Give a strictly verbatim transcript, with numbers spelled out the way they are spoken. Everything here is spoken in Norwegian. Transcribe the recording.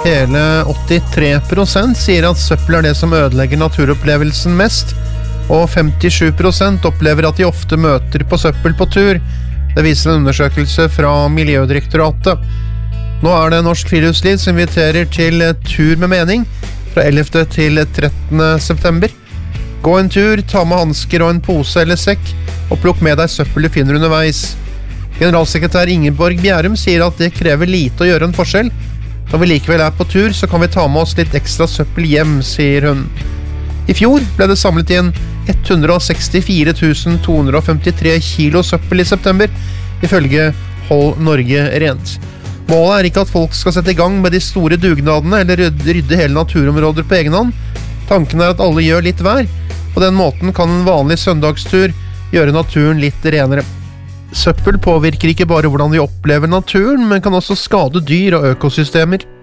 Hele åttitre prosent sier at søppel er det som ødelegger naturopplevelsen mest, og femtisju prosent opplever at de ofte møter på søppel på tur. Det viser en undersøkelse fra Miljødirektoratet. Nå er det Norsk Friluftsliv som inviterer til tur med mening fra ellevte til trettende september. Gå en tur, ta med hansker og en pose eller sekk, og plukk med deg søppel du finner underveis. Generalsekretær Ingeborg Bjærum sier at det krever lite å gjøre en forskjell. Når vi likevel er på tur, så kan vi ta med oss litt ekstra søppel hjem, sier hun. I fjor ble det samlet inn ett hundre sekstifire tusen to hundre femtitre kilo søppel i september, ifølge Hold Norge Rent. Målet er ikke at folk skal sette i gang med de store dugnadene eller rydde hele naturområder på egen hånd. Tanken er at alle gjør litt hver. På den måten kan en vanlig søndagstur gjøre naturen litt renere. Søppel påvirker ikke bare hvordan vi opplever naturen, men kan også skade dyr og økosystemer.